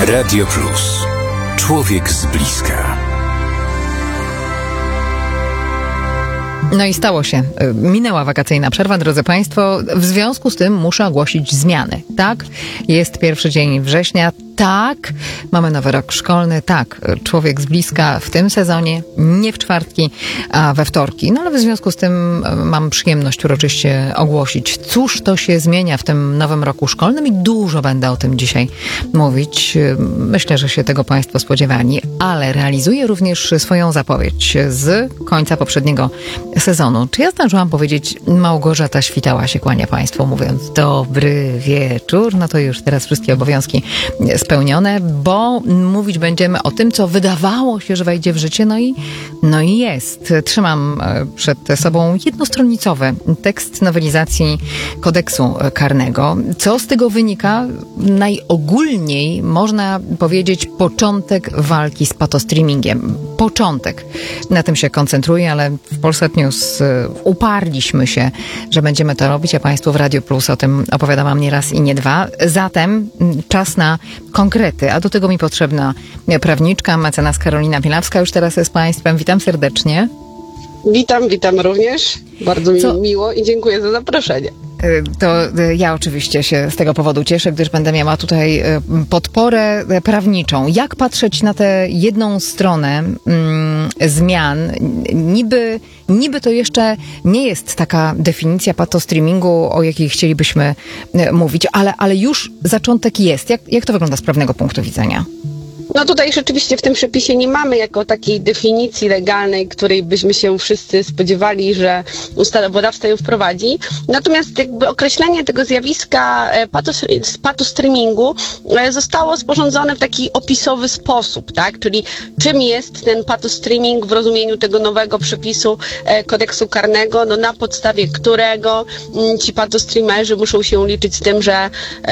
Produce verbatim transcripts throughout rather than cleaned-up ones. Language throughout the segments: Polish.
Radio Plus. Człowiek z bliska. No i stało się. Minęła wakacyjna przerwa, drodzy Państwo. W związku z tym muszę ogłosić zmiany. Tak, jest pierwszy dzień września. Tak, mamy nowy rok szkolny. Tak, człowiek z bliska w tym sezonie, nie w czwartki, a we wtorki. No ale w związku z tym mam przyjemność uroczyście ogłosić, cóż to się zmienia w tym nowym roku szkolnym i dużo będę o tym dzisiaj mówić. Myślę, że się tego Państwo spodziewali, ale realizuję również swoją zapowiedź z końca poprzedniego sezonu. Czy ja zdążyłam powiedzieć, Małgorzata Świtała się kłania Państwu, mówiąc dobry wieczór? No to już teraz wszystkie obowiązki spełnione, bo mówić będziemy o tym, co wydawało się, że wejdzie w życie, no i, no i jest. Trzymam przed sobą jednostronicowy tekst nowelizacji kodeksu karnego. Co z tego wynika? Najogólniej można powiedzieć początek walki z patostreamingiem. Początek. Na tym się koncentruję, ale w Polsat News uparliśmy się, że będziemy to robić, a Państwu w Radio Plus o tym opowiadałam nie raz i nie dwa. Zatem czas na konkrety, a do tego mi potrzebna prawniczka, mecenas Karolina Pilawska już teraz jest z Państwem. Witam serdecznie. Witam, witam również. Bardzo mi Co? miło i dziękuję za zaproszenie. To ja oczywiście się z tego powodu cieszę, gdyż będę miała tutaj podporę prawniczą. Jak patrzeć na tę jedną stronę mm, zmian? Niby, niby to jeszcze nie jest taka definicja patostreamingu, o jakiej chcielibyśmy mówić, ale, ale już zaczątek jest. Jak, jak to wygląda z prawnego punktu widzenia? No tutaj rzeczywiście w tym przepisie nie mamy jako takiej definicji legalnej, której byśmy się wszyscy spodziewali, że ustawodawca ją wprowadzi. Natomiast jakby określenie tego zjawiska patostreamingu zostało sporządzone w taki opisowy sposób, tak? Czyli czym jest ten patostreaming w rozumieniu tego nowego przepisu kodeksu karnego, no na podstawie którego ci patostreamerzy muszą się liczyć z tym, że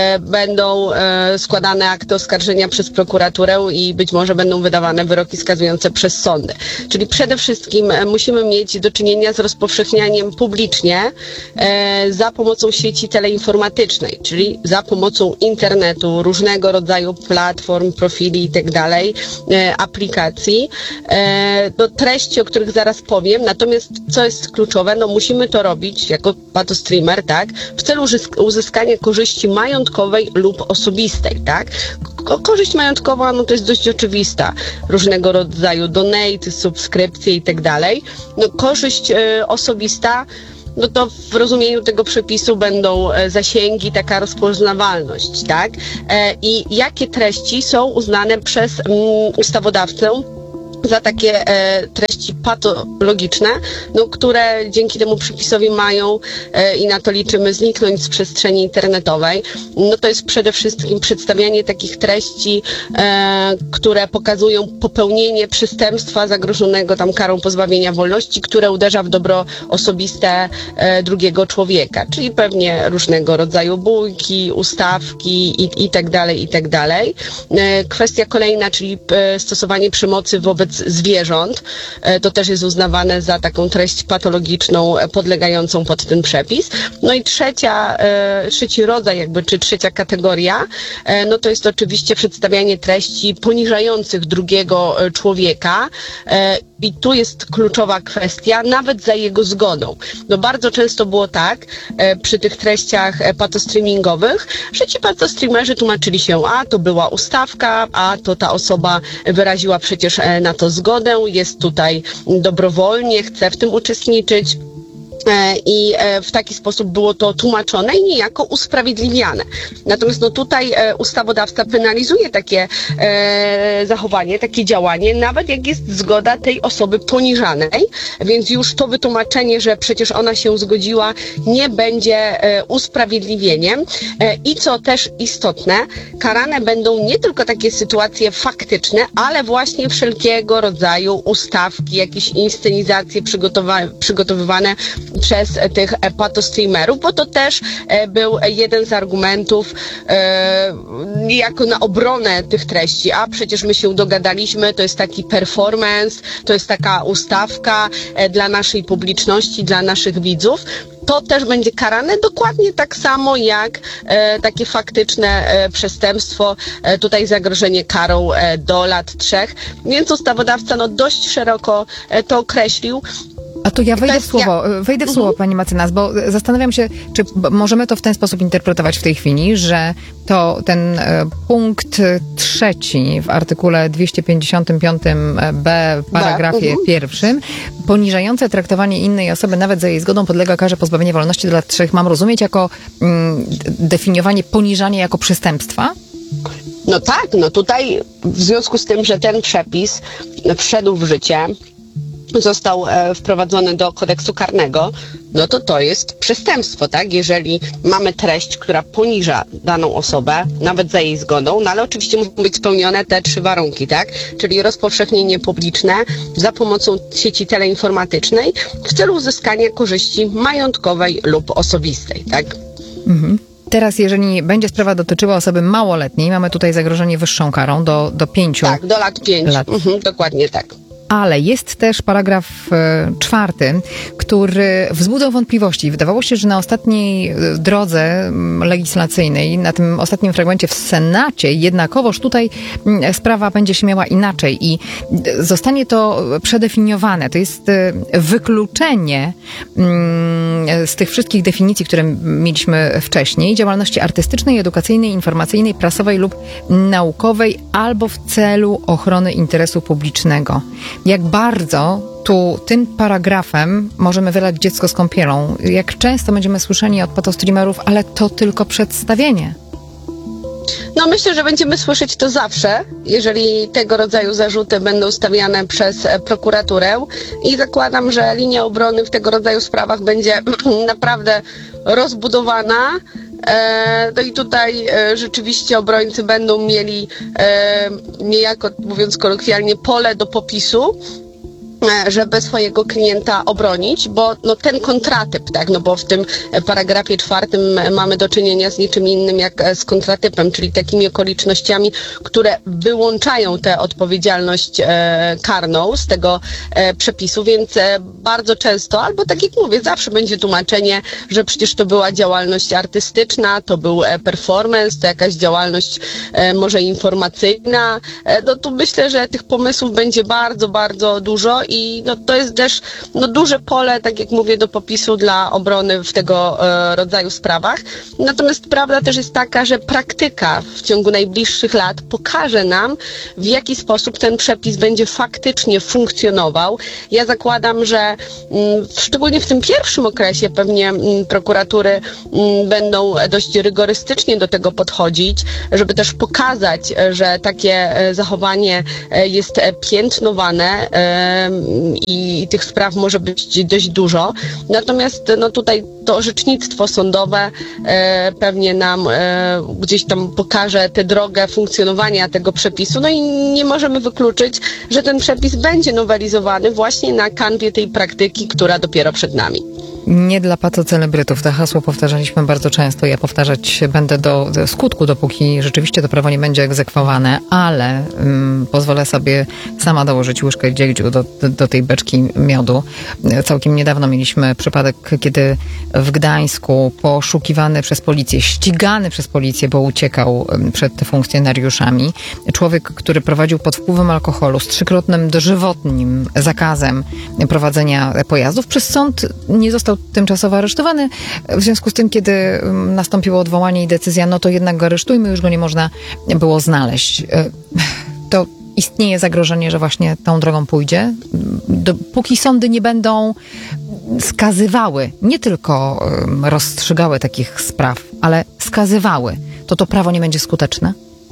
będą składane akty oskarżenia przez prokuraturę i być może będą wydawane wyroki skazujące przez sądy. Czyli przede wszystkim musimy mieć do czynienia z rozpowszechnianiem publicznie e, za pomocą sieci teleinformatycznej, czyli za pomocą internetu, różnego rodzaju platform, profili i tak dalej, aplikacji, e, do treści, o których zaraz powiem. Natomiast co jest kluczowe, no musimy to robić jako patostreamer, tak, w celu uzyskania korzyści majątkowej lub osobistej, tak. Korzyść majątkowa, no to jest dość oczywista. Różnego rodzaju donate, subskrypcje i tak dalej. No korzyść y, osobista, no to w rozumieniu tego przepisu będą e, zasięgi, taka rozpoznawalność, tak? E, I jakie treści są uznane przez mm, ustawodawcę za takie e, treści patologiczne, no, które dzięki temu przepisowi mają e, i na to liczymy zniknąć z przestrzeni internetowej. No to jest przede wszystkim przedstawianie takich treści, e, które pokazują popełnienie przestępstwa zagrożonego tam karą pozbawienia wolności, które uderza w dobro osobiste e, drugiego człowieka, czyli pewnie różnego rodzaju bójki, ustawki i, i tak dalej, i tak dalej. E, kwestia kolejna, czyli e, stosowanie przemocy wobec zwierząt, to też jest uznawane za taką treść patologiczną podlegającą pod ten przepis. No i trzecia, trzeci rodzaj jakby, czy trzecia kategoria, no to jest oczywiście przedstawianie treści poniżających drugiego człowieka. I tu jest kluczowa kwestia, nawet za jego zgodą. No bardzo często było tak e, przy tych treściach e, patostreamingowych, że ci patostreamerzy tłumaczyli się, a to była ustawka, a to ta osoba wyraziła przecież e, na to zgodę, jest tutaj dobrowolnie, chce w tym uczestniczyć. I w taki sposób było to tłumaczone i niejako usprawiedliwiane. Natomiast no tutaj ustawodawca penalizuje takie e, zachowanie, takie działanie, nawet jak jest zgoda tej osoby poniżanej, więc już to wytłumaczenie, że przecież ona się zgodziła, nie będzie e, usprawiedliwieniem. E, I co też istotne, karane będą nie tylko takie sytuacje faktyczne, ale właśnie wszelkiego rodzaju ustawki, jakieś inscenizacje przygotowa- przygotowywane przez tych patostreamerów, bo to też był jeden z argumentów e, niejako na obronę tych treści, a przecież my się dogadaliśmy, to jest taki performance, to jest taka ustawka dla naszej publiczności, dla naszych widzów. to też będzie karane dokładnie tak samo jak e, takie faktyczne e, przestępstwo, e, tutaj zagrożenie karą e, do lat trzech, więc ustawodawca no, dość szeroko e, to określił. A tu ja wejdę Kwestia... w słowo, wejdę w słowo, Mhm. pani mecenas, bo zastanawiam się, czy możemy to w ten sposób interpretować w tej chwili, że to ten e, punkt trzeci w artykule dwieście pięćdziesiątym piątym b, paragrafie Mhm. pierwszym, poniżające traktowanie innej osoby nawet za jej zgodą podlega karze pozbawienia wolności do lat trzech, mam rozumieć jako mm, definiowanie poniżania jako przestępstwa? No tak, no tutaj w związku z tym, że ten przepis wszedł w życie, został e, wprowadzony do kodeksu karnego, no to to jest przestępstwo, tak? Jeżeli mamy treść, która poniża daną osobę, nawet za jej zgodą, no ale oczywiście muszą być spełnione te trzy warunki, tak? Czyli rozpowszechnienie publiczne za pomocą sieci teleinformatycznej w celu uzyskania korzyści majątkowej lub osobistej, tak? Mhm. Teraz, jeżeli będzie sprawa dotyczyła osoby małoletniej, mamy tutaj zagrożenie wyższą karą do, do pięciu Tak, do lat pięciu. lat. Mhm, dokładnie tak. Ale jest też paragraf e, czwarty, który wzbudzał wątpliwości. Wydawało się, że na ostatniej e, drodze m, legislacyjnej, na tym ostatnim fragmencie w Senacie, jednakowoż tutaj m, sprawa będzie się miała inaczej i d, zostanie to przedefiniowane. To jest e, wykluczenie m, z tych wszystkich definicji, które mieliśmy wcześniej, działalności artystycznej, edukacyjnej, informacyjnej, prasowej lub naukowej albo w celu ochrony interesu publicznego. Jak bardzo tu tym paragrafem możemy wylać dziecko z kąpielą. Jak często będziemy słyszeni od patostreamerów, ale to tylko przedstawienie. No myślę, że będziemy słyszeć to zawsze, jeżeli tego rodzaju zarzuty będą stawiane przez e, prokuraturę i zakładam, że linia obrony w tego rodzaju sprawach będzie naprawdę rozbudowana. E, no i tutaj e, rzeczywiście obrońcy będą mieli e, niejako, mówiąc kolokwialnie, pole do popisu, żeby swojego klienta obronić, bo no, ten kontratyp, tak, no bo w tym paragrafie czwartym mamy do czynienia z niczym innym jak z kontratypem, czyli takimi okolicznościami, które wyłączają tę odpowiedzialność e, karną z tego e, przepisu, więc e, bardzo często, albo tak jak mówię, zawsze będzie tłumaczenie, że przecież to była działalność artystyczna, to był e, performance, to jakaś działalność e, może informacyjna. E, no tu myślę, że tych pomysłów będzie bardzo, bardzo dużo i no, to jest też no, duże pole, tak jak mówię, do popisu dla obrony w tego e, rodzaju sprawach. Natomiast prawda też jest taka, że praktyka w ciągu najbliższych lat pokaże nam, w jaki sposób ten przepis będzie faktycznie funkcjonował. Ja zakładam, że m, szczególnie w tym pierwszym okresie pewnie m, prokuratury m, będą dość rygorystycznie do tego podchodzić, żeby też pokazać, że takie e, zachowanie e, jest e, piętnowane e, i tych spraw może być dość dużo. Natomiast no tutaj to orzecznictwo sądowe e, pewnie nam e, gdzieś tam pokaże tę drogę funkcjonowania tego przepisu. No i nie możemy wykluczyć, że ten przepis będzie nowelizowany właśnie na kanwie tej praktyki, która dopiero przed nami. Nie dla patocelebrytów. To hasło powtarzaliśmy bardzo często. Ja powtarzać będę do, do skutku, dopóki rzeczywiście to prawo nie będzie egzekwowane, ale um, pozwolę sobie sama dołożyć łyżkę dziegciu do, do, do tej beczki miodu. Całkiem niedawno mieliśmy przypadek, kiedy w Gdańsku poszukiwany przez policję, ścigany przez policję, bo uciekał przed funkcjonariuszami, człowiek, który prowadził pod wpływem alkoholu z trzykrotnym dożywotnim zakazem prowadzenia pojazdów, przez sąd nie został tymczasowo aresztowany. W związku z tym, kiedy nastąpiło odwołanie i decyzja, no to jednak go aresztujmy, już go nie można było znaleźć. To istnieje zagrożenie, że właśnie tą drogą pójdzie. Dopóki sądy nie będą skazywały, nie tylko rozstrzygały takich spraw, ale skazywały, to to prawo nie będzie skuteczne?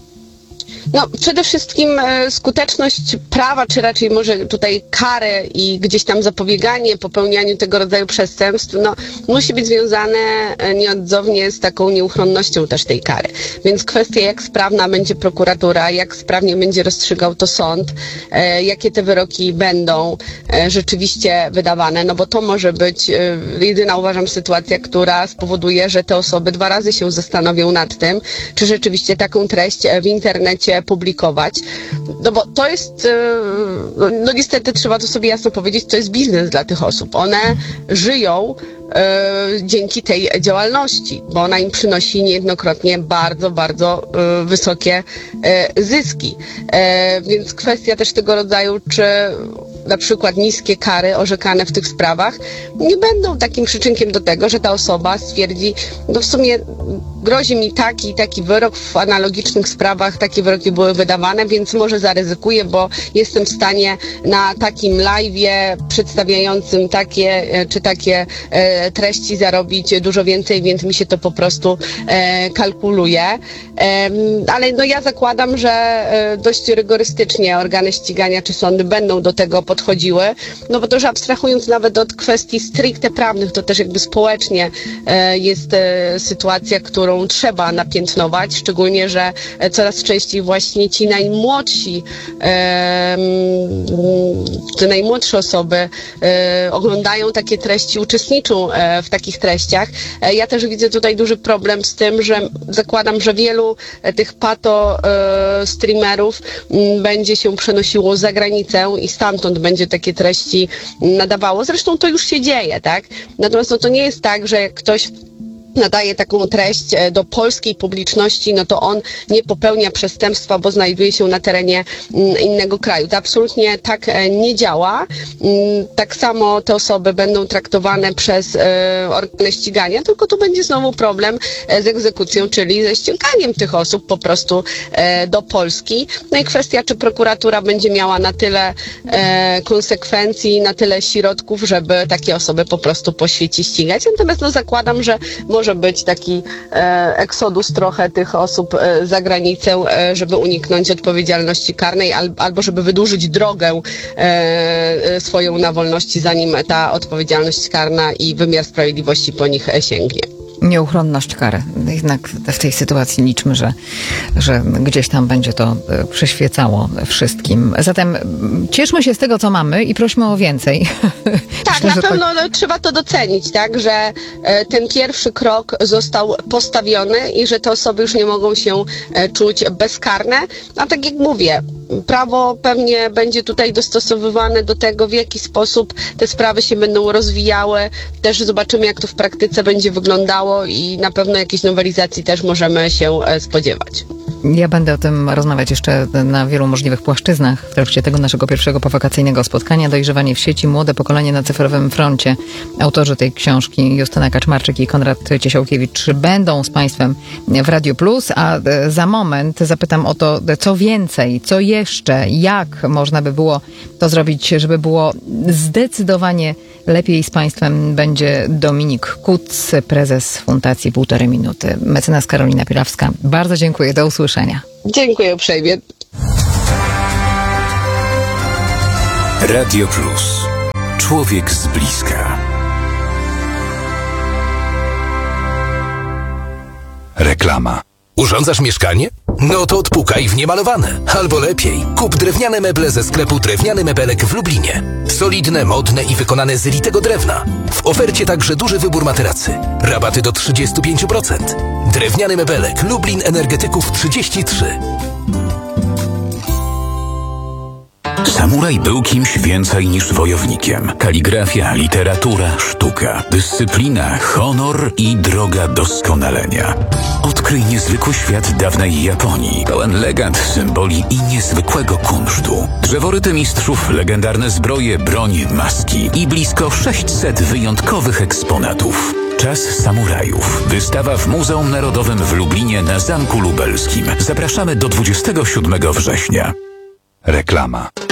No, przede wszystkim e, skuteczność prawa, czy raczej może tutaj kary i gdzieś tam zapobieganie popełnianiu tego rodzaju przestępstw, no, musi być związane e, nieodzownie z taką nieuchronnością też tej kary. Więc kwestia, jak sprawna będzie prokuratura, jak sprawnie będzie rozstrzygał to sąd, e, jakie te wyroki będą e, rzeczywiście wydawane, no bo to może być e, jedyna, uważam, sytuacja, która spowoduje, że te osoby dwa razy się zastanowią nad tym, czy rzeczywiście taką treść w internecie je publikować. No bo to jest, no niestety trzeba to sobie jasno powiedzieć, to jest biznes dla tych osób. One żyją e, dzięki tej działalności, bo ona im przynosi niejednokrotnie bardzo, bardzo e, wysokie e, zyski. E, więc kwestia też tego rodzaju, czy na przykład niskie kary orzekane w tych sprawach nie będą takim przyczynkiem do tego, że ta osoba stwierdzi, no w sumie grozi mi taki i taki wyrok, w analogicznych sprawach takie wyroki były wydawane, więc może zaryzykuję, bo jestem w stanie na takim live'ie przedstawiającym takie czy takie e, treści zarobić dużo więcej, więc mi się to po prostu e, kalkuluje. E, ale no ja zakładam, że e, dość rygorystycznie organy ścigania czy sądy będą do tego podchodziły, no bo to już abstrahując nawet od kwestii stricte prawnych, to też jakby społecznie e, jest e, sytuacja, którą trzeba napiętnować, szczególnie, że coraz częściej właśnie ci najmłodsi, e, te najmłodsze osoby e, oglądają takie treści, uczestniczą e, w takich treściach. E, ja też widzę tutaj duży problem z tym, że zakładam, że wielu e, tych pato e, streamerów m, będzie się przenosiło za granicę i stamtąd będzie takie treści nadawało. Zresztą to już się dzieje, tak? Natomiast no, to nie jest tak, że ktoś nadaje taką treść do polskiej publiczności, no to on nie popełnia przestępstwa, bo znajduje się na terenie innego kraju. To absolutnie tak nie działa. Tak samo te osoby będą traktowane przez organy ścigania, tylko tu będzie znowu problem z egzekucją, czyli ze ściąganiem tych osób po prostu do Polski. No i kwestia, czy prokuratura będzie miała na tyle konsekwencji, na tyle środków, żeby takie osoby po prostu po świecie ścigać. Natomiast no zakładam, że może może być taki e, eksodus trochę tych osób e, za granicę, e, żeby uniknąć odpowiedzialności karnej al, albo żeby wydłużyć drogę e, swoją na wolności, zanim ta odpowiedzialność karna i wymiar sprawiedliwości po nich e, sięgnie. Nieuchronność kary. Jednak w tej sytuacji liczmy, że, że gdzieś tam będzie to przyświecało wszystkim. Zatem cieszmy się z tego, co mamy i prośmy o więcej. Tak, Myślę, na pewno tak... trzeba to docenić, tak, że ten pierwszy krok został postawiony i że te osoby już nie mogą się czuć bezkarne. A tak jak mówię, prawo pewnie będzie tutaj dostosowywane do tego, w jaki sposób te sprawy się będą rozwijały. Też zobaczymy, jak to w praktyce będzie wyglądało i na pewno jakiejś nowelizacji też możemy się spodziewać. Ja będę o tym rozmawiać jeszcze na wielu możliwych płaszczyznach w trakcie tego naszego pierwszego powakacyjnego spotkania. Dojrzewanie w sieci, młode pokolenie na cyfrowym froncie. Autorzy tej książki Justyna Kaczmarczyk i Konrad Ciesiałkiewicz będą z Państwem w Radio Plus, a za moment zapytam o to, co więcej, co jeszcze, jak można by było to zrobić, żeby było zdecydowanie lepiej. Z Państwem będzie Dominik Kuc, prezes Fundacji Półtorej Minuty. Mecenas Karolina Pirawska. Bardzo dziękuję. Do usłyszenia. Dziękuję uprzejmie. Radio Plus. Człowiek z bliska. Reklama. Urządzasz mieszkanie? No to odpukaj w niemalowane. Albo lepiej, kup drewniane meble ze sklepu Drewniany Mebelek w Lublinie. Solidne, modne i wykonane z litego drewna. W ofercie także duży wybór materacy. Rabaty do trzydzieści pięć procent. Drewniany Mebelek, Lublin Energetyków trzydzieści trzy. Samuraj był kimś więcej niż wojownikiem. Kaligrafia, literatura, sztuka, dyscyplina, honor i droga doskonalenia. Odkryj niezwykły świat dawnej Japonii, pełen legend, symboli i niezwykłego kunsztu. Drzeworyty mistrzów, legendarne zbroje, broń, maski i blisko sześćset wyjątkowych eksponatów. Czas samurajów. Wystawa w Muzeum Narodowym w Lublinie na Zamku Lubelskim. Zapraszamy do dwudziestego siódmego września. Reklama.